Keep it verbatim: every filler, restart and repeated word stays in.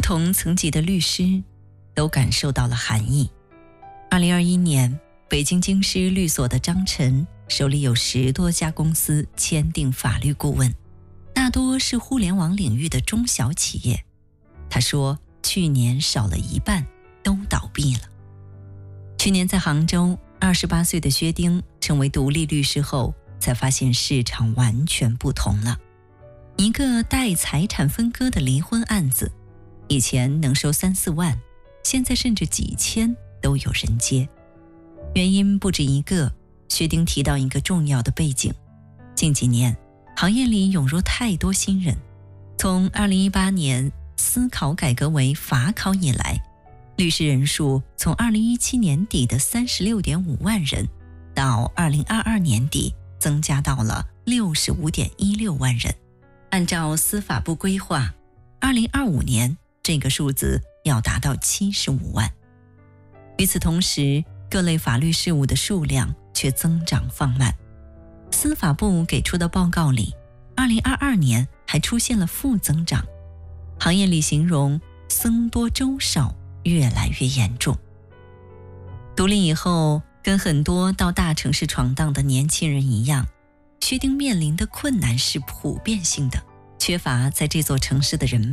同层级的律师都感受到了寒意。二零二一年，北京京师律所的张晨手里有十多家公司签订法律顾问，大多是互联网领域的中小企业。他说，去年少了一半都倒闭了。去年在杭州，二十八岁的薛丁成为独立律师后，才发现市场完全不同了。一个带财产分割的离婚案子，以前能收三四万，现在甚至几千都有人接。原因不止一个，薛丁提到一个重要的背景：近几年行业里涌入太多新人，从二零一八年司考改革为法考以来，律师人数从二零一七年底的 三十六点五万人，到二零二二年底增加到了 六十五点一六万人。按照司法部规划，二零二五年这个数字要达到七十五万。与此同时，各类法律事务的数量却增长放慢。司法部给出的报告里，二零二二年还出现了负增长，行业里形容僧多粥少，越来越严重。独立以后，跟很多到大城市闯荡的年轻人一样，薛丁面临的困难是普遍性的，缺乏在这座城市的人脉。